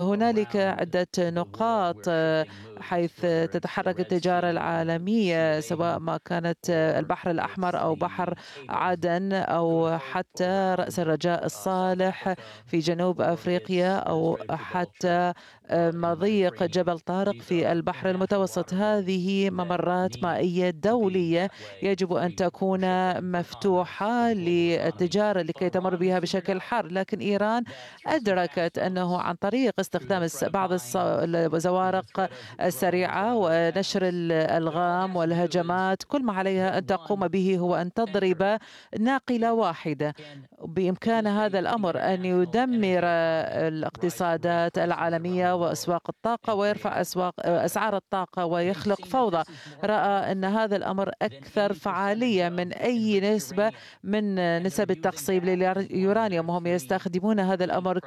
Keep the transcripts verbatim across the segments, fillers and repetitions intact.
هنالك عدة نقاط حيث تتحرك التجارة العالمية، سواء ما كانت البحر الأحمر أو بحر عدن أو حتى رأس الرجاء الصالح في جنوب أفريقيا أو حتى مضيق جبل طارق في البحر المتوسط. هذه ممرات مائية دولية يجب أن تكون مفتوحة للتجارة لكي تمر بها بشكل حر، لكن إيران أدركت أنه عن طريق استخدام بعض الزوارق السريعة ونشر الألغام والهجمات كل ما عليها أن تقوم به هو أن تضرب ناقلة واحدة. بإمكان هذا الأمر أن يدمر الاقتصادات العالمية وأسواق الطاقة ويرفع أسواق أسعار الطاقة ويخلق فوضى. رأى أن هذا الأمر أكثر فعالية من أي نسبة من نسب التخصيب لليورانيوم، وهم يستخدمون هذا الأمر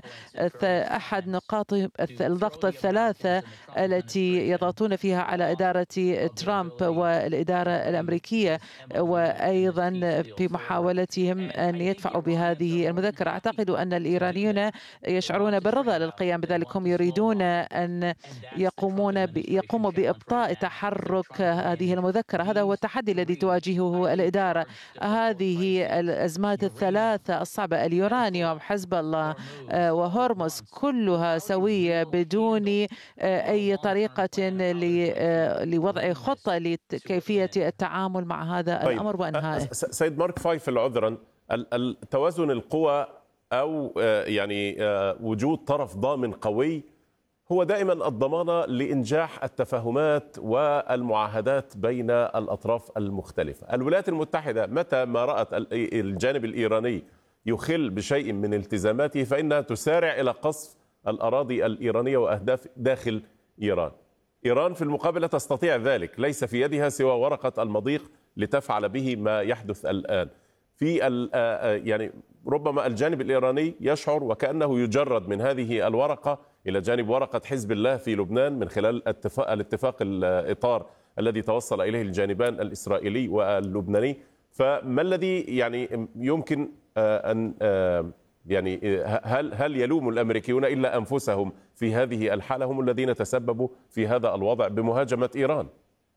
كأحد نقاط الضغط الثلاثة التي يضغطون فيها على إدارة ترامب والإدارة الأمريكية، وأيضا في محاولتهم أن يدفعوا بهذه المذكرة. أعتقد أن الإيرانيون يشعرون بالرضا للقيام بذلك، هم يريدون أن يقومون يقوموا بإبطاء تحرك هذه المذكرة. هذا هو التحدي الذي تواجهه الإدارة. هذه الأزمات الثلاثة الصعبة، اليورانيوم، حزب الله وهرمز، كلها سوية بدون أي طريقة لوضع خطة لكيفية التعامل مع هذا طيب. الأمر وإنهائه. سيد مارك فايفل، عذرا، التوازن القوى أو يعني وجود طرف ضامن قوي هو دائما الضمانة لإنجاح التفاهمات والمعاهدات بين الأطراف المختلفة. الولايات المتحدة متى ما رأت الجانب الإيراني يخل بشيء من التزاماته فإنها تسارع إلى قصف الأراضي الإيرانية وأهداف داخل إيران. إيران في المقابل لا تستطيع ذلك، ليس في يدها سوى ورقة المضيق لتفعل به ما يحدث الآن. في يعني ربما الجانب الإيراني يشعر وكأنه يجرد من هذه الورقة إلى جانب ورقة حزب الله في لبنان من خلال الاتفاق, الاتفاق الإطار الذي توصل إليه الجانبان الإسرائيلي واللبناني. فما الذي يعني يمكن أن يعني هل هل يلوم الأمريكيون إلا أنفسهم في هذه الحالة؟ هم الذين تسببوا في هذا الوضع بمهاجمة إيران.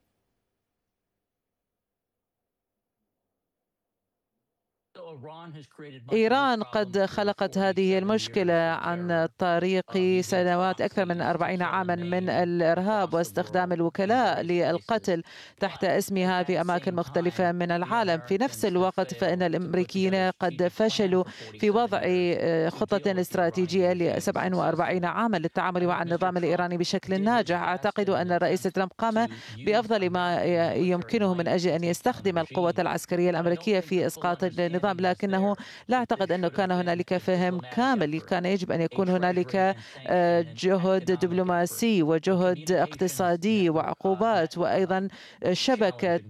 إيران قد خلقت هذه المشكلة عن طريق سنوات أكثر من أربعين عاما من الإرهاب واستخدام الوكلاء للقتل تحت اسمها في أماكن مختلفة من العالم. في نفس الوقت فإن الأمريكيين قد فشلوا في وضع خطة استراتيجية لسبع وأربعين عاما للتعامل مع النظام الإيراني بشكل ناجح. أعتقد أن الرئيس ترامب قام بأفضل ما يمكنه من أجل أن يستخدم القوة العسكرية الأمريكية في إسقاط النظام، لكنه لا أعتقد أنه كان هنالك فهم كامل. كان يجب أن يكون هنالك جهد دبلوماسي وجهد اقتصادي وعقوبات وأيضا شبكة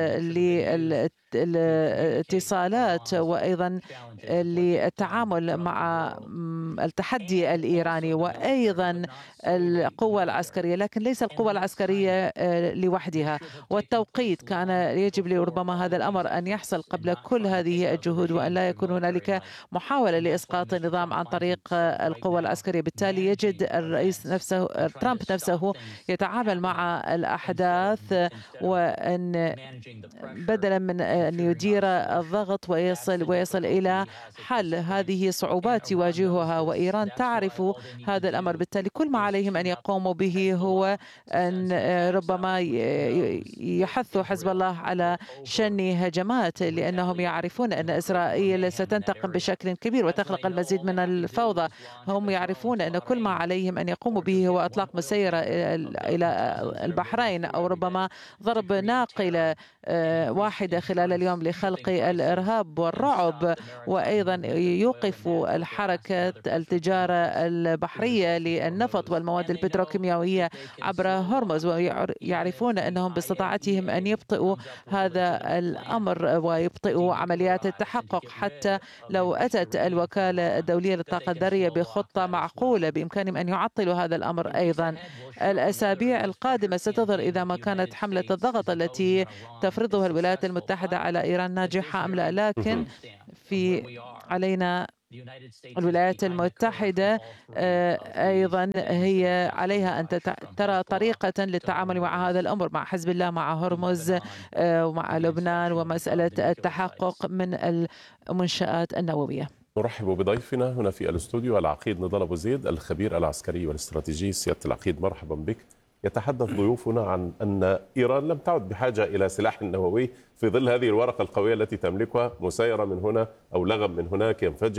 للاتصالات وأيضا للتعامل مع التحدي الإيراني وأيضا القوة العسكرية، لكن ليس القوة العسكرية لوحدها. والتوقيت كان يجب لربما هذا الأمر أن يحصل قبل كل هذه الجهود، وأن لا يكون هنالك محاولة لإسقاط النظام عن طريق القوة العسكرية. بالتالي يجد الرئيس نفسه ترامب نفسه يتعامل مع الأحداث، وأن بدلا من أن يدير الضغط ويصل ويصل إلى حل هذه صعوبات يواجهها، وإيران تعرف هذا الأمر. بالتالي كل ما عليهم أن يقوموا به هو أن ربما يحثوا حزب الله على شن هجمات، لأنهم يعرفون أن إسرائيل ستنتقم بشكل كبير وتخلق المزيد من الفوضى. هم يعرفون أن كل ما عليهم أن يقوموا به هو إطلاق مسيرة إلى البحرين أو ربما ضرب ناقلة واحدة خلال اليوم لخلق الإرهاب والرعب، وأيضا يوقف الحركة التجارة البحرية للنفط والمواد البتروكيماوية عبر هرمز، ويعرفون أنهم باستطاعتهم أن يبطئوا هذا الأمر ويبطئوا عمليات التحقق. حتى لو أتت الوكالة الدولية للطاقة الذرية بخطة معقولة بإمكانهم أن يعطلوا هذا الأمر أيضا. الأسابيع القادمة ستظهر إذا ما كانت حملة الضغط التي تفرضها الولايات المتحدة على إيران ناجحة أم لا، لكن في علينا الولايات المتحدة أيضا هي عليها أن ترى طريقة للتعامل مع هذا الأمر، مع حزب الله، مع هرمز ومع لبنان، ومسألة التحقق من المنشآت النووية. نرحب بضيفنا هنا في الاستوديو العقيد نضال أبو زيد، الخبير العسكري والاستراتيجي. سيادة العقيد مرحبا بك. يتحدث ضيوفنا عن أن إيران لم تعد بحاجة إلى سلاح نووي في ظل هذه الورقة القوية التي تملكها، مسيرة من هنا أو لغم من هناك ينفجر.